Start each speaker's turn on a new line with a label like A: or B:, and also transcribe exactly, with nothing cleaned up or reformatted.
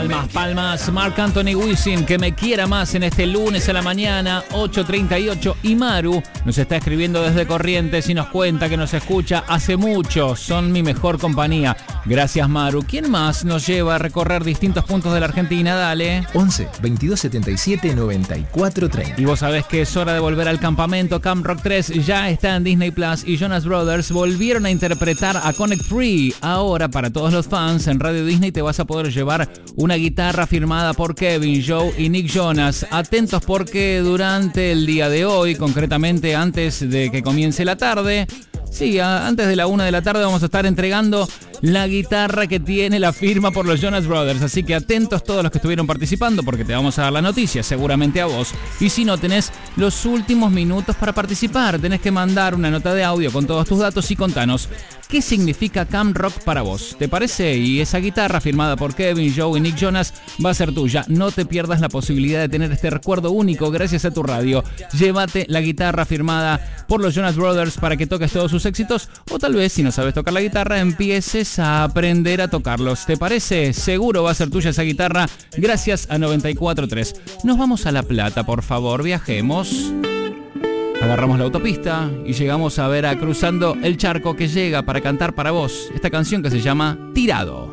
A: Palmas, palmas. Marc Anthony Wisin, que me quiera más en este lunes a la mañana, ocho treinta y ocho. Y Maru nos está escribiendo desde Corrientes y nos cuenta que nos escucha hace mucho. Son mi mejor compañía. Gracias, Maru. ¿Quién más nos lleva a recorrer distintos puntos de la Argentina? Dale.
B: once, veintidós, setenta y siete, noventa y cuatro, treinta.
A: Y vos sabés que es hora de volver al campamento. Camp Rock tres ya está en Disney Plus y Jonas Brothers volvieron a interpretar a Connect Free. Ahora, para todos los fans, en Radio Disney te vas a poder llevar una guitarra firmada por Kevin, Joe y Nick Jonas. Atentos porque durante el día de hoy, concretamente antes de que comience la tarde, sí, antes de la una de la tarde vamos a estar entregando la guitarra que tiene la firma por los Jonas Brothers. Así que atentos todos los que estuvieron participando porque te vamos a dar la noticia, seguramente a vos. Y si no, tenés los últimos minutos para participar. Tenés que mandar una nota de audio con todos tus datos y contanos qué significa Camp Rock para vos. ¿Te parece? Y esa guitarra firmada por Kevin, Joe y Nick Jonas va a ser tuya. No te pierdas la posibilidad de tener este recuerdo único gracias a tu radio. Llévate la guitarra firmada por los Jonas Brothers para que toques todos sus éxitos, o tal vez, si no sabes tocar la guitarra, empieces a aprender a tocarlos. ¿Te parece? Seguro va a ser tuya esa guitarra gracias a noventa y cuatro tres. Nos vamos a La Plata, por favor, viajemos. Agarramos la autopista y llegamos a ver a Cruzando el Charco, que llega para cantar para vos esta canción que se llama Tirado.